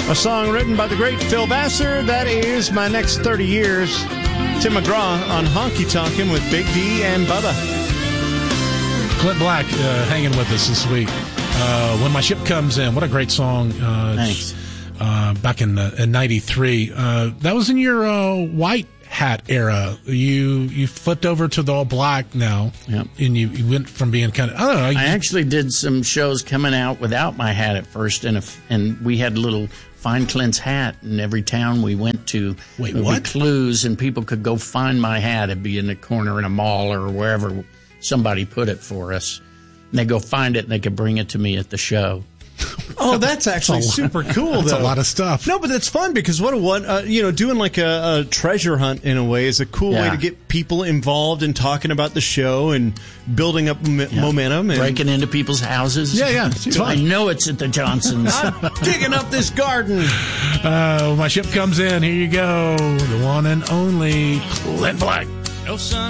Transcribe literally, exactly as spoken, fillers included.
A song written by the great Phil Vassar. That is My Next thirty Years. Tim McGraw on Honky Tonkin' with Big D and Bubba. Clint Black uh, hanging with us this week. Uh, When My Ship Comes In. What a great song. Uh, Thanks. Uh, back in, uh, in ninety-three. Uh, that was in your uh, white hat era. You you flipped over to the all black now. Yep. And you, you went from being kind of, I don't know. You, I actually did some shows coming out without my hat at first, and if, and we had a little Find Clint's hat in every town we went to. Wait, There'd what? Be clues, and people could go find my hat. It'd be in the corner in a mall or wherever somebody put it for us. And they go find it, and they could bring it to me at the show. Oh, that's actually That's a lot- super cool, though. That's a lot of stuff. No, but that's fun because what a what uh, you know, doing like a, a treasure hunt in a way is a cool way Yeah. to get people involved in talking about the show and building up m- Yeah. momentum and Breaking into people's houses. Yeah, yeah, it's I fun. know it's at the Johnsons. I'm digging up this garden. Uh, When My Ship Comes In. Here you go. The one and only Clint Black. No sun